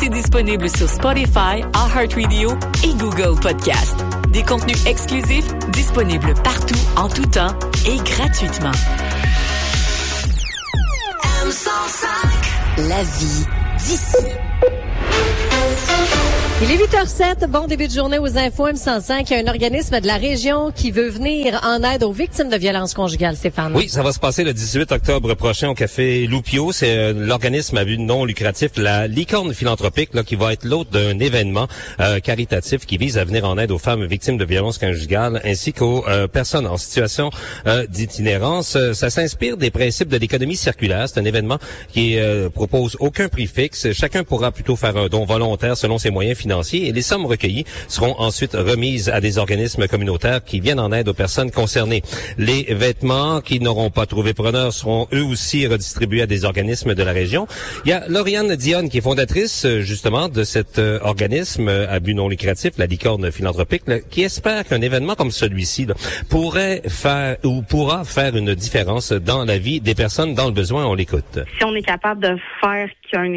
aussi disponible sur Spotify, iHeartRadio et Google Podcast. Des contenus exclusifs disponibles partout, en tout temps et gratuitement. M105. La vie d'ici. Il est 8h07, bon début de journée aux infos M105. Il y a un organisme de la région qui veut venir en aide aux victimes de violences conjugales, Stéphane. Oui, ça va se passer le 18 octobre prochain au Café Loupio. C'est l'organisme à but non lucratif, la Licorne Philanthropique, là, qui va être l'hôte d'un événement caritatif qui vise à venir en aide aux femmes victimes de violences conjugales ainsi qu'aux personnes en situation d'itinérance. Ça s'inspire des principes de l'économie circulaire. C'est un événement qui propose aucun prix fixe. Chacun pourra plutôt faire un don volontaire selon ses moyens financiers et les sommes recueillies seront ensuite remises à des organismes communautaires qui viennent en aide aux personnes concernées. Les vêtements qui n'auront pas trouvé preneur seront eux aussi redistribués à des organismes de la région. Il y a Lauriane Dionne qui est fondatrice justement de cet organisme à but non lucratif, la Licorne Philanthropique, là, qui espère qu'un événement comme celui-ci là, pourrait faire ou pourra faire une différence dans la vie des personnes dans le besoin. On l'écoute. Si on est capable de faire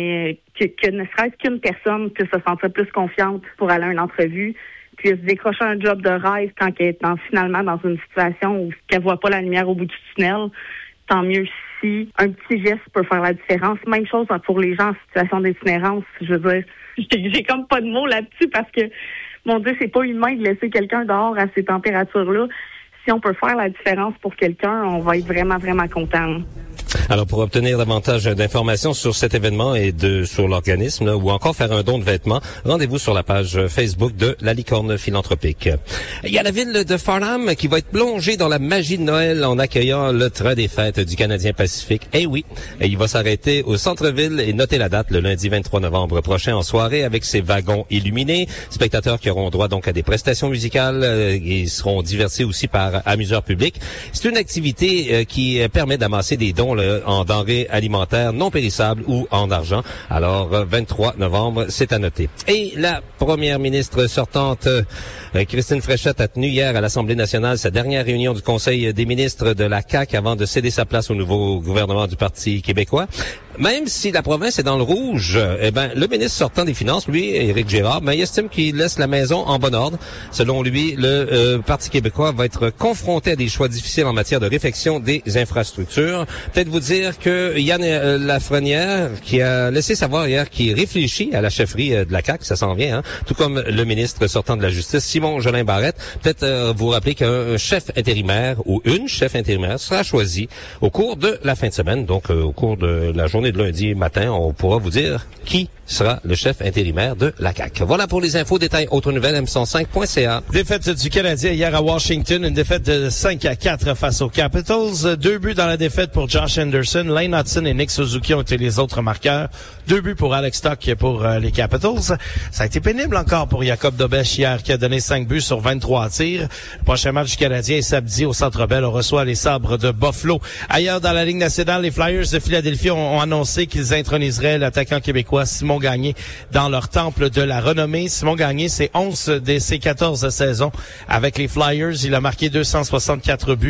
que ne serait-ce qu'une personne puisse se sentir plus confiante pour aller à une entrevue, puisse décrocher un job de rêve quand elle est finalement dans une situation où elle voit pas la lumière au bout du tunnel, tant mieux si un petit geste peut faire la différence. Même chose pour les gens en situation d'itinérance. Je veux dire, j'ai comme pas de mots là-dessus parce que, mon Dieu, c'est pas humain de laisser quelqu'un dehors à ces températures-là. Si on peut faire la différence pour quelqu'un, on va être vraiment, vraiment content. Alors, pour obtenir davantage d'informations sur cet événement et sur l'organisme, là, ou encore faire un don de vêtements, rendez-vous sur la page Facebook de la Licorne Philanthropique. Il y a la ville de Farnham qui va être plongée dans la magie de Noël en accueillant le train des fêtes du Canadien Pacifique. Eh oui, il va s'arrêter au centre-ville et notez la date, le lundi 23 novembre prochain en soirée avec ses wagons illuminés. Spectateurs qui auront droit donc à des prestations musicales et seront divertis aussi par amuseurs publics. C'est une activité qui permet d'amasser des dons en denrées alimentaires non périssables ou en argent. Alors, 23 novembre, c'est à noter. Et la première ministre sortante, Christine Fréchette, a tenu hier à l'Assemblée nationale sa dernière réunion du Conseil des ministres de la CAQ avant de céder sa place au nouveau gouvernement du Parti québécois. Même si la province est dans le rouge, le ministre sortant des Finances, lui, Éric Girard, il estime qu'il laisse la maison en bon ordre. Selon lui, le Parti québécois va être confronté à des choix difficiles en matière de réfection des infrastructures. Peut-être vous dire que Yann Lafrenière, qui a laissé savoir hier qu'il réfléchit à la chefferie de la CAQ, ça s'en vient, tout comme le ministre sortant de la Justice, Simon Jolin Barrette. Peut-être vous rappeler qu'un chef intérimaire ou une chef intérimaire sera choisi au cours de la fin de semaine, donc au cours de la journée de lundi matin, on pourra vous dire qui sera le chef intérimaire de la CAQ. Voilà pour les infos, détails, autres nouvelles, m105.ca. Défaite du Canadien hier à Washington, une défaite de 5-4 face aux Capitals. 2 buts dans la défaite pour Josh Anderson, Lane Hudson et Nick Suzuki ont été les autres marqueurs. 2 buts pour Alex Stock pour les Capitals. Ça a été pénible encore pour Jacob Dobech hier qui a donné 5 buts sur 23 tirs. Le prochain match du Canadien est samedi au Centre Bell. On reçoit les Sabres de Buffalo. Ailleurs dans la Ligue nationale, les Flyers de Philadelphie ont annoncé qu'ils introniseraient l'attaquant québécois Simon Gagné dans leur temple de la renommée. Simon Gagné, c'est 11 de ses 14 saisons avec les Flyers. Il a marqué 264 buts,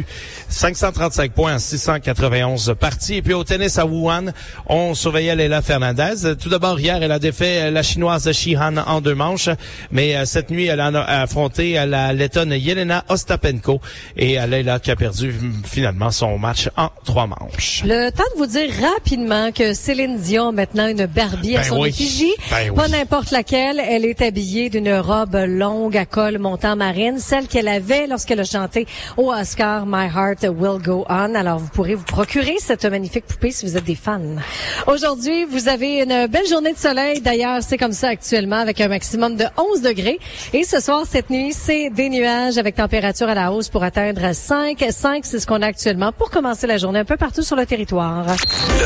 535 points en 691 parties. Et puis au tennis à Wuhan, on surveillait Leila Fernandez. Tout d'abord, hier, elle a défait la Chinoise Shihan en 2 manches. Mais cette nuit, elle a affronté la Lettonne Yelena Ostapenko. Et Leila qui a perdu finalement son match en 3 manches. Le temps de vous dire rapidement que Céline Dion a maintenant une Barbie à son effigie. Pas n'importe laquelle. Elle est habillée d'une robe longue à col montant marine, celle qu'elle avait lorsqu'elle a chanté au Oscar My Heart Will Go On. Alors, vous pourrez vous procurer cette magnifique poupée si vous êtes des fans. Aujourd'hui, vous avez une belle journée de soleil. D'ailleurs, c'est comme ça actuellement avec un maximum de 11 degrés. Et ce soir, cette nuit, c'est des nuages avec température à la hausse pour atteindre 5. 5, c'est ce qu'on a actuellement pour commencer la journée un peu partout sur le territoire.